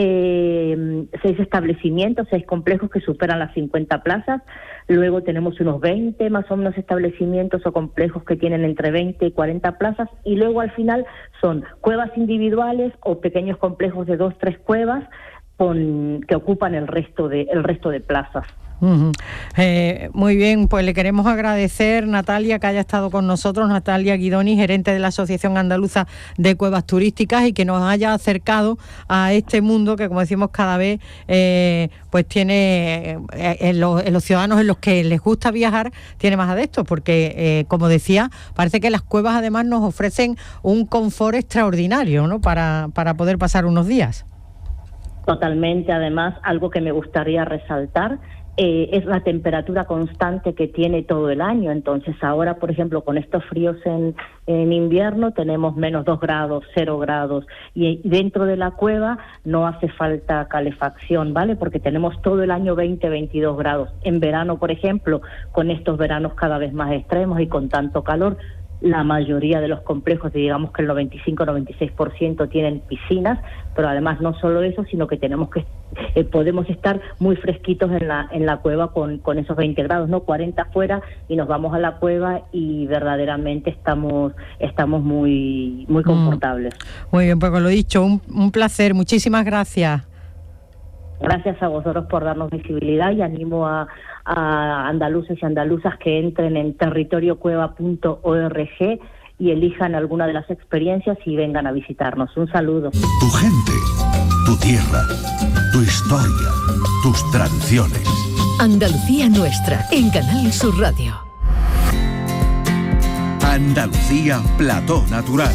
eh, seis establecimientos, seis complejos que superan las cincuenta plazas. Luego tenemos unos veinte más o menos establecimientos o complejos que tienen entre veinte y cuarenta plazas, y luego al final son cuevas individuales o pequeños complejos de dos, tres cuevas con, que ocupan el resto de el resto de plazas. Uh-huh. Eh, muy bien, pues le queremos agradecer, Natalia, que haya estado con nosotros, Natalia Guidoni, gerente de la Asociación Andaluza de Cuevas Turísticas, y que nos haya acercado a este mundo que, como decimos, cada vez eh, pues tiene eh, en, los, en los ciudadanos en los que les gusta viajar, tiene más adeptos, porque eh, como decía, parece que las cuevas además nos ofrecen un confort extraordinario, ¿no?, para, para poder pasar unos días. Totalmente. Además, algo que me gustaría resaltar eh, es la temperatura constante que tiene todo el año. Entonces ahora, por ejemplo, con estos fríos en, en invierno tenemos menos dos grados, cero grados, y dentro de la cueva no hace falta calefacción, ¿vale? Porque tenemos todo el año veinte, veintidós grados. En verano, por ejemplo, con estos veranos cada vez más extremos y con tanto calor, la mayoría de los complejos, digamos que el noventa y cinco, noventa y seis por ciento tienen piscinas, pero además no solo eso, sino que tenemos que eh, podemos estar muy fresquitos en la en la cueva con, con esos veinte grados, ¿no? cuarenta afuera, y nos vamos a la cueva y verdaderamente estamos estamos muy muy confortables. Mm. Muy bien, pues con lo dicho, un, un placer, muchísimas gracias. Gracias a vosotros por darnos visibilidad, y animo a, a andaluces y andaluzas que entren en territorio cueva punto org y elijan alguna de las experiencias y vengan a visitarnos. Un saludo. Tu gente, tu tierra, tu historia, tus tradiciones. Andalucía Nuestra, en Canal Sur Radio. Andalucía Plató Natural.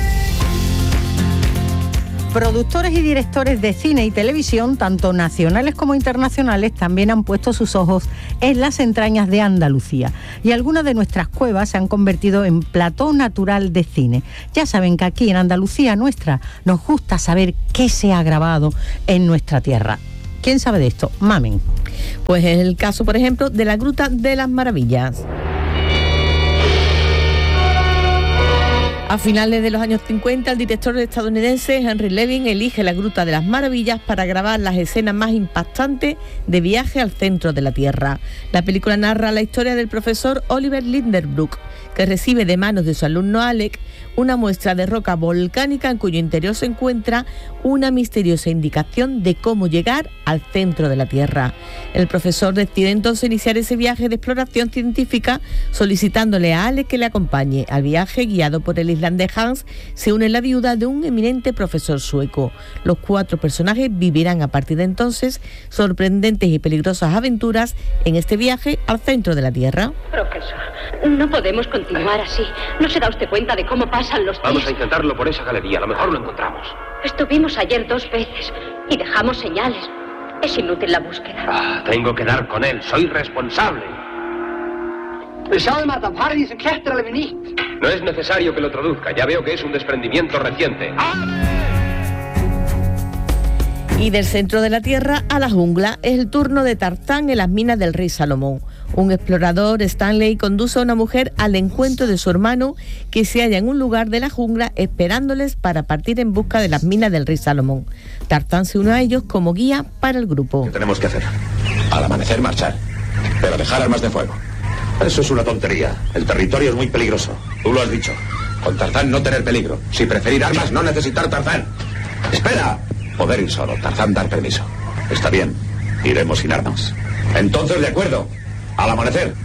Productores y directores de cine y televisión, tanto nacionales como internacionales, también han puesto sus ojos en las entrañas de Andalucía. Y algunas de nuestras cuevas se han convertido en plató natural de cine. Ya saben que aquí en Andalucía Nuestra nos gusta saber qué se ha grabado en nuestra tierra. ¿Quién sabe de esto? Mamen. Pues es el caso, por ejemplo, de la Gruta de las Maravillas. A finales de los años cincuenta, el director estadounidense Henry Levin elige la Gruta de las Maravillas para grabar las escenas más impactantes de Viaje al Centro de la Tierra. La película narra la historia del profesor Oliver Lindenbrook, que recibe de manos de su alumno Alec una muestra de roca volcánica en cuyo interior se encuentra una misteriosa indicación de cómo llegar al centro de la Tierra. El profesor decide entonces iniciar ese viaje de exploración científica, solicitándole a Alec que le acompañe. Al viaje, guiado por el islandés Hans, se une la viuda de un eminente profesor sueco. Los cuatro personajes vivirán a partir de entonces sorprendentes y peligrosas aventuras en este viaje al centro de la Tierra. Profesor, no podemos continuar así. ¿No se da usted cuenta de cómo pasan los días? Vamos a intentarlo por esa galería, a lo mejor lo encontramos. Estuvimos ayer dos veces y dejamos señales. Es inútil la búsqueda. Ah, tengo que dar con él, soy responsable. No es necesario que lo traduzca, ya veo que es un desprendimiento reciente. Y del centro de la Tierra a la jungla es el turno de Tarzán en las minas del rey Salomón. Un explorador, Stanley, conduce a una mujer al encuentro de su hermano, que se halla en un lugar de la jungla esperándoles para partir en busca de las minas del rey Salomón. Tarzán se une a ellos como guía para el grupo. ¿Qué tenemos que hacer? Al amanecer marchar, pero dejar armas de fuego. Eso es una tontería. El territorio es muy peligroso. Tú lo has dicho. Con Tarzán no tener peligro. Si preferir armas, no necesitar Tarzán. ¡Espera! Poder ir solo. Tarzán dar permiso. Está bien. Iremos sin armas. Entonces, de acuerdo. Al amanecer.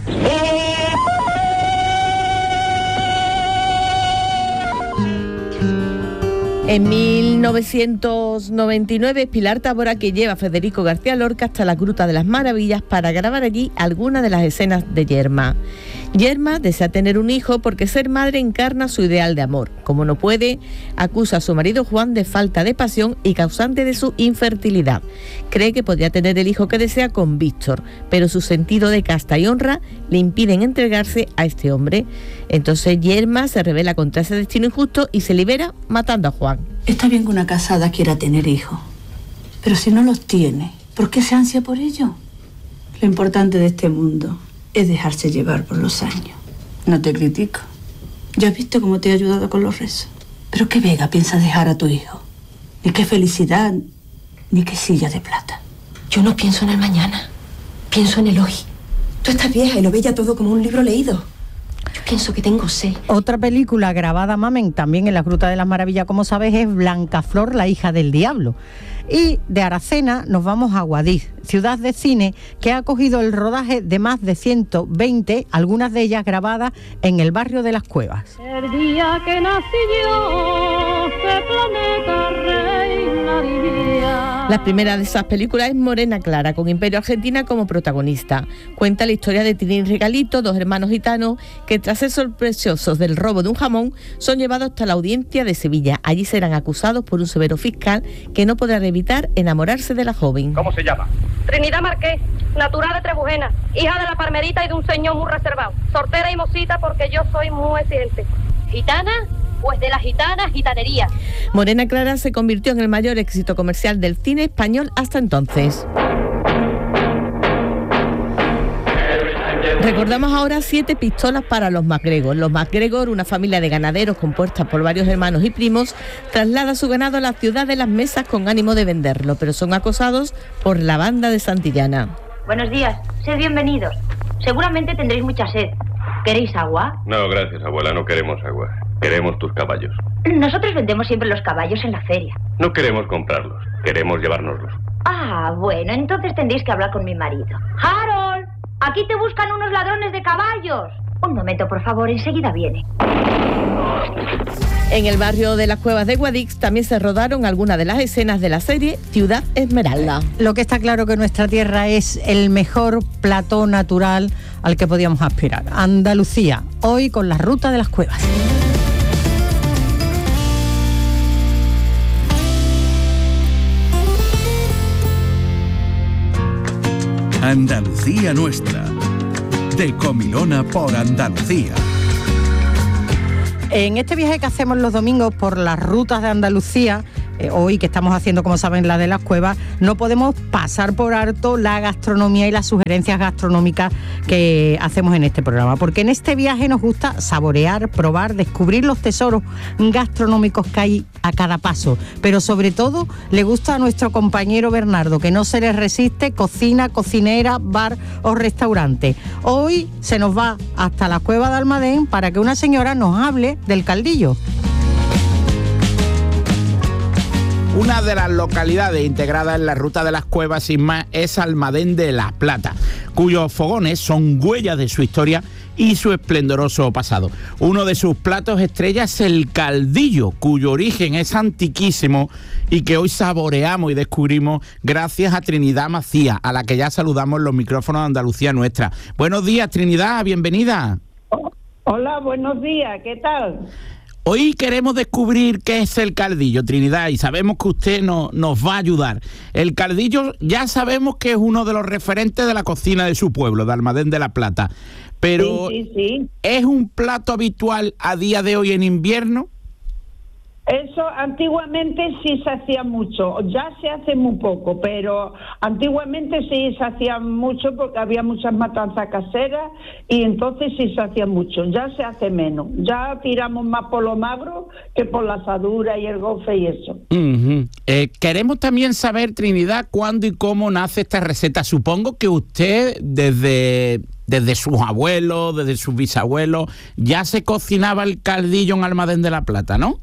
En mil novecientos noventa y nueve, Pilar Tábora, que lleva a Federico García Lorca hasta la Gruta de las Maravillas para grabar allí algunas de las escenas de Yerma. Yerma desea tener un hijo porque ser madre encarna su ideal de amor. Como no puede, acusa a su marido Juan de falta de pasión y causante de su infertilidad. Cree que podría tener el hijo que desea con Víctor, pero su sentido de casta y honra le impiden entregarse a este hombre. Entonces Yerma se rebela contra ese destino injusto y se libera matando a Juan. Está bien que una casada quiera tener hijos, pero si no los tiene, ¿por qué se ansia por ello? Lo importante de este mundo es dejarse llevar por los años. No te critico. Ya has visto cómo te he ayudado con los rezos. Pero qué vega piensas dejar a tu hijo. Ni qué felicidad, ni qué silla de plata. Yo no pienso en el mañana, pienso en el hoy. Tú estás vieja y lo ves ya todo como un libro leído. Yo pienso que tengo sed. Otra película grabada, Mamen, también en la Gruta de las Maravillas, como sabes, es Blancaflor, la hija del diablo. Y de Aracena nos vamos a Guadix, ciudad de cine que ha acogido el rodaje de más de ciento veinte, algunas de ellas grabadas en el barrio de Las Cuevas. El día que nací yo, este planeta reinaría. La primera de esas películas es Morena Clara, con Imperio Argentina como protagonista. Cuenta la historia de Tini y Regalito, dos hermanos gitanos que tras ser sospechosos del robo de un jamón son llevados hasta la audiencia de Sevilla. Allí serán acusados por un severo fiscal que no podrá evitar enamorarse de la joven. ¿Cómo se llama? Trinidad Marqués. natural de Trebujena, hija de la Parmerita y de un señor muy reservado, sortera y mocita porque yo soy muy exigente. ¿Gitana? Pues de la gitana, gitanería. Morena Clara se convirtió en el mayor éxito comercial del cine español hasta entonces. Recordamos ahora siete pistolas para los MacGregor. Los MacGregor, una familia de ganaderos compuesta por varios hermanos y primos, traslada su ganado a la ciudad de Las Mesas con ánimo de venderlo, pero son acosados por la banda de Santillana. Buenos días, sed bienvenidos. Seguramente tendréis mucha sed. ¿Queréis agua? No, gracias, abuela, no queremos agua. Queremos tus caballos. Nosotros vendemos siempre los caballos en la feria. No queremos comprarlos, queremos llevárnoslos. Ah, bueno, entonces tendréis que hablar con mi marido. ¡Harold! ¡Aquí te buscan unos ladrones de caballos! Un momento, por favor, enseguida viene. En el barrio de las Cuevas de Guadix también se rodaron algunas de las escenas de la serie Ciudad Esmeralda. Lo que está claro que nuestra tierra es el mejor plató natural al que podíamos aspirar. Andalucía, hoy con la ruta de las cuevas. Andalucía nuestra, de Comilona por Andalucía. En este viaje que hacemos los domingos por las rutas de Andalucía, eh, hoy que estamos haciendo, como saben, la de las cuevas, no podemos pasar por alto la gastronomía y las sugerencias gastronómicas que hacemos en este programa, porque en este viaje nos gusta saborear, probar, descubrir los tesoros gastronómicos que hay a cada paso, pero sobre todo le gusta a nuestro compañero Bernardo, que no se le resiste cocina, cocinera, bar o restaurante. Hoy se nos va hasta la Cueva de Almadén para que una señora nos hable del caldillo. Una de las localidades integradas en la ruta de las cuevas sin más es Almadén de la Plata, cuyos fogones son huellas de su historia y su esplendoroso pasado. Uno de sus platos estrella es el caldillo, cuyo origen es antiquísimo y que hoy saboreamos y descubrimos gracias a Trinidad Macías, a la que ya saludamos en los micrófonos de Andalucía Nuestra. Buenos días, Trinidad, bienvenida. Hola, buenos días, ¿qué tal? Hoy queremos descubrir qué es el caldillo, Trinidad, y sabemos que usted no, nos va a ayudar. El caldillo ya sabemos que es uno de los referentes de la cocina de su pueblo, de Almadén de la Plata, pero sí, sí, sí. ¿es un plato habitual a día de hoy en invierno? Eso antiguamente sí se hacía mucho, ya se hace muy poco, pero antiguamente sí se hacía mucho porque había muchas matanzas caseras y entonces sí se hacía mucho, ya se hace menos, ya tiramos más por lo magro que por la asadura y el gofe y eso. Uh-huh. eh, queremos también saber, Trinidad, cuándo y cómo nace esta receta. Supongo que usted desde... desde sus abuelos, desde sus bisabuelos, ya se cocinaba el caldillo en Almadén de la Plata, ¿no?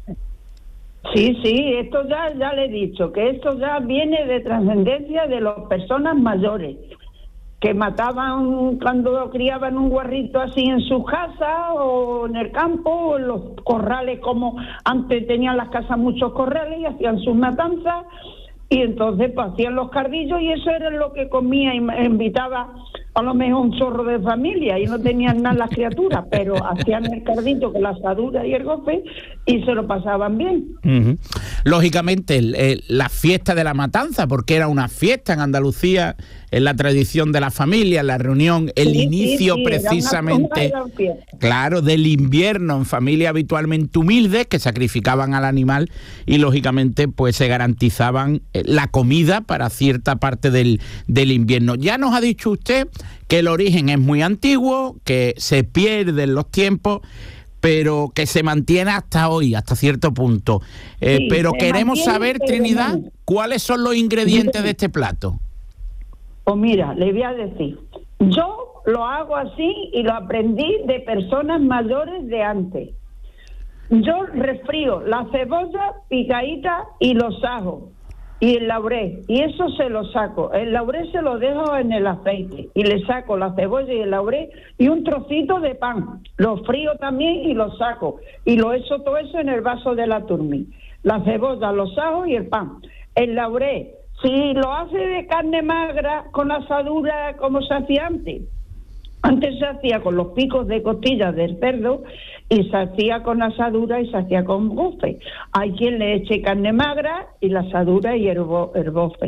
Sí, sí, esto ya, ya le he dicho, que esto ya viene de trascendencia de las personas mayores, que mataban cuando criaban un guarrito así en su casa o en el campo o en los corrales, como antes tenían las casas muchos corrales y hacían sus matanzas, y entonces pues hacían los cardillos y eso era lo que comía y invitaba a lo mejor un chorro de familia y no tenían nada las criaturas, pero hacían el cardillo con la asadura y el gofe y se lo pasaban bien. Uh-huh. Lógicamente el, el, la fiesta de la matanza, porque era una fiesta en Andalucía, en la tradición de la familia, en la reunión, el sí, inicio sí, sí, precisamente, claro, del invierno en familia habitualmente humildes que sacrificaban al animal y lógicamente pues se garantizaban la comida para cierta parte del, del invierno. Ya nos ha dicho usted que el origen es muy antiguo, que se pierden los tiempos, pero que se mantiene hasta hoy, hasta cierto punto. Eh, sí, pero queremos saber, pero Trinidad, no. ¿cuáles son los ingredientes de este plato? Pues mira, le voy a decir, yo lo hago así y lo aprendí de personas mayores de antes. Yo refrío la cebolla picadita y los ajos y el laurel, y eso se lo saco. El laurel se lo dejo en el aceite y le saco la cebolla y el laurel y un trocito de pan. Lo frío también y lo saco y lo echo todo eso en el vaso de la turmi. La cebolla, los ajos y el pan. El laurel, si lo hace de carne magra con asadura como se hacía antes, antes se hacía con los picos de costillas del cerdo y se hacía con asadura y se hacía con bofe. Hay quien le eche carne magra y la asadura y el, bo, el bofe.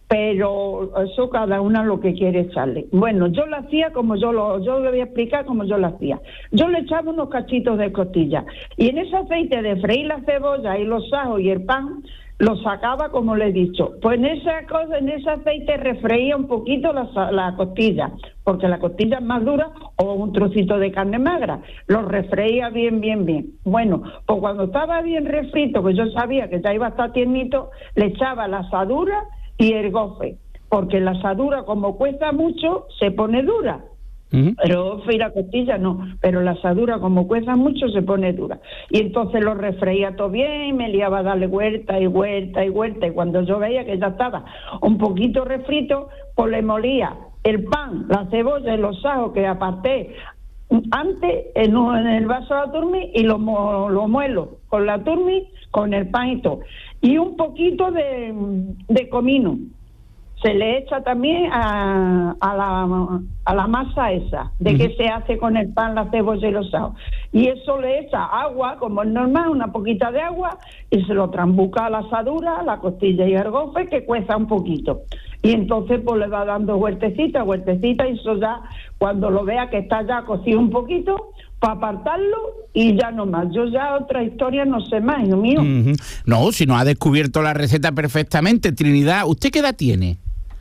pero eso cada una lo que quiere echarle. Bueno, yo lo hacía como yo lo, yo le voy a explicar cómo yo lo hacía. Yo le echaba unos cachitos de costilla y en ese aceite de freír la cebolla y los ajos y el pan, lo sacaba como le he dicho. Pues en esa cosa, en ese aceite refreía un poquito la, la costilla, porque la costilla es más dura, o un trocito de carne magra. Lo refreía bien, bien, bien. Bueno, pues cuando estaba bien refrito, que yo sabía que ya iba a estar tiernito, le echaba la asadura y el gofe, porque la asadura, como cuesta mucho, se pone dura. Uh-huh. Pero y la costilla no, pero la asadura, como cuesta mucho, se pone dura. Y entonces lo refreía todo bien y me liaba a darle vuelta y vuelta y vuelta. Y cuando yo veía que ya estaba un poquito refrito, pues le molía el pan, la cebolla y los ajos que aparté antes en, un, en el vaso de la turmi, y lo, lo muelo con la turmi, con el pan y todo. Y un poquito de, de comino. Se le echa también a, a, la, a la masa esa, de uh-huh. que se hace con el pan, la cebolla y los ajos. Y eso le echa agua, como es normal, una poquita de agua, y se lo trambuca a la asadura, a la costilla y el gofe, que cueza un poquito. Y entonces pues le va dando vueltecita, vueltecita, y eso ya, cuando lo vea que está ya cocido un poquito, para apartarlo y ya no más. Yo ya otra historia no sé más, hijo mío. Uh-huh. No, si no ha descubierto la receta perfectamente. Trinidad, ¿usted qué edad tiene?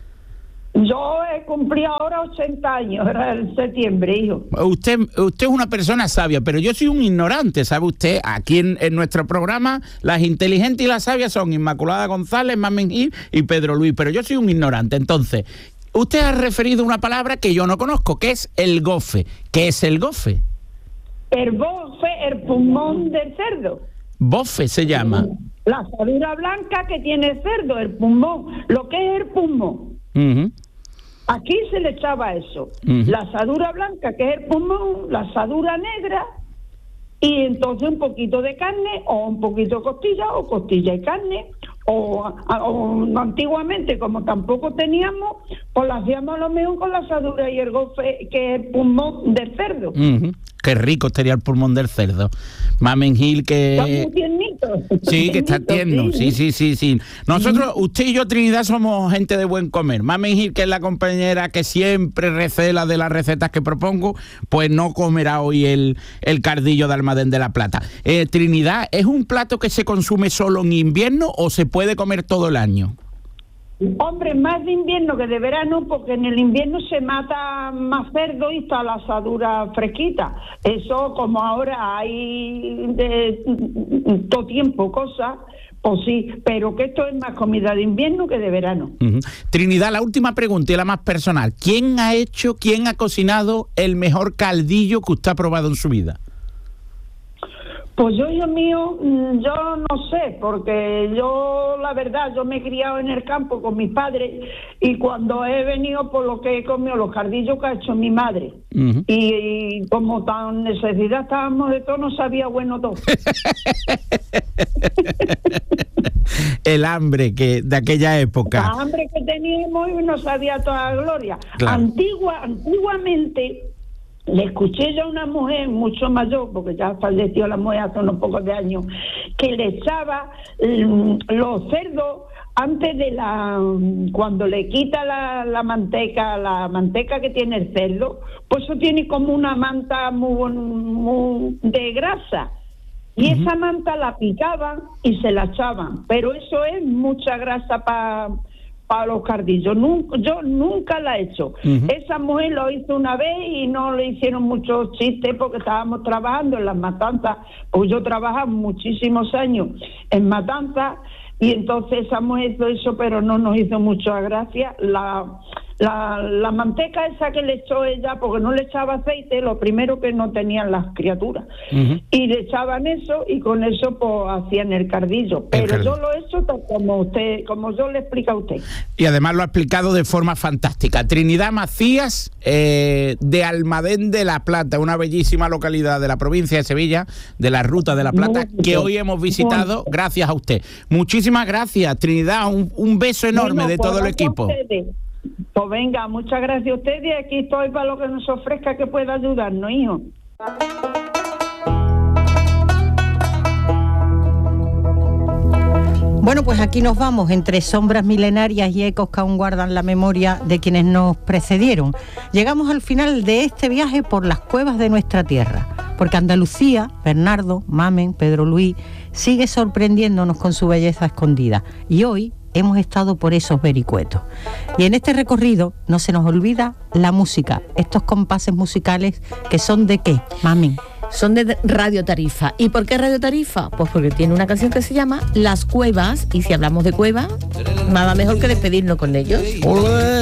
Yo he cumplido ahora ochenta años, era en septiembre, hijo. Usted usted es una persona sabia, pero yo soy un ignorante, ¿sabe usted? Aquí en, en nuestro programa, las inteligentes y las sabias son Inmaculada González, Mamen Gil y Pedro Luis, pero yo soy un ignorante. Entonces, usted ha referido una palabra que yo no conozco, que es el gofe. ¿Qué es el gofe? El bofe, el pulmón del cerdo. Bofe se llama. La asadura blanca que tiene el cerdo, el pulmón. Lo que es el pulmón. Uh-huh. Aquí se le echaba eso. Uh-huh. La asadura blanca, que es el pulmón, la asadura negra, y entonces un poquito de carne, o un poquito de costilla, o costilla y carne. O, o antiguamente, como tampoco teníamos, pues lo hacíamos a lo mejor con la asadura y el gofe, que es el pulmón del cerdo. Uh-huh. Qué rico estaría el pulmón del cerdo. Mamen Gil, que... Está muy tiernito. Sí, que está tierno. Sí, sí, sí, sí. Nosotros, usted y yo, Trinidad, somos gente de buen comer. Mamen Gil, que es la compañera que siempre recela de las recetas que propongo, pues no comerá hoy el, el cardillo de Almadén de la Plata. Eh, Trinidad, ¿es un plato que se consume solo en invierno o se puede comer todo el año? Hombre, más de invierno que de verano, porque en el invierno se mata más cerdo y está la asadura fresquita. Eso, como ahora hay de todo tiempo cosas, pues sí, pero que esto es más comida de invierno que de verano. Uh-huh. Trinidad, la última pregunta y la más personal. ¿Quién ha hecho, quién ha cocinado el mejor caldillo que usted ha probado en su vida? Pues yo, hijo mío, yo no sé, porque yo, la verdad, yo me he criado en el campo con mis padres, y cuando he venido por lo que he comido, los cardillos que ha hecho mi madre, uh-huh. y, y como tan necesidad estábamos de todo, no sabía bueno todo. El hambre que de aquella época. La hambre que teníamos y no sabía toda la gloria. Claro. Antigua, antiguamente... Le escuché yo a una mujer mucho mayor, porque ya falleció la mujer hace unos pocos de años, que le echaba um, los cerdos antes de la... Cuando le quita la, la manteca, la manteca que tiene el cerdo, pues eso tiene como una manta muy, muy de grasa. Y uh-huh. esa manta la picaban y se la echaban. Pero eso es mucha grasa para... para los cardillos. Nunca, yo nunca la he hecho. Uh-huh. Esa mujer lo hizo una vez y no le hicieron muchos chistes porque estábamos trabajando en las matanzas, pues yo trabajaba muchísimos años en matanzas, y entonces esa mujer hizo eso, pero no nos hizo mucha gracia. La, la, la manteca esa que le echó ella, porque no le echaba aceite, lo primero que no tenían las criaturas, uh-huh. y le echaban eso, y con eso pues hacían el cardillo. Pero el cardillo. Yo lo he hecho como usted, como yo le explico a usted. Y además lo ha explicado de forma fantástica. Trinidad Macías, eh, de Almadén de la Plata, una bellísima localidad de la provincia de Sevilla, de la Ruta de la Plata, Muy que hoy hemos visitado Muy gracias a usted. Muchísimas gracias, Trinidad. Un, un beso enorme bueno, de todo el equipo. Ustedes. Pues venga, muchas gracias a ustedes, y aquí estoy para lo que nos ofrezca que pueda ayudarnos, hijo. Bueno, pues pues aquí nos vamos, entre sombras milenarias y ecos que aún guardan la memoria de quienes nos precedieron. Llegamos al final de este viaje por las cuevas de nuestra tierra, porque Andalucía, Bernardo, Mamen, Pedro Luis, sigue sorprendiéndonos con su belleza escondida. Y hoy hemos estado por esos vericuetos. Y en este recorrido no se nos olvida la música, estos compases musicales que son de ¿qué, Mamen? Son de Radio Tarifa. ¿Y por qué Radio Tarifa? Pues porque tiene una canción que se llama Las Cuevas, y si hablamos de cuevas, nada mejor que despedirnos con ellos. ¡Olé!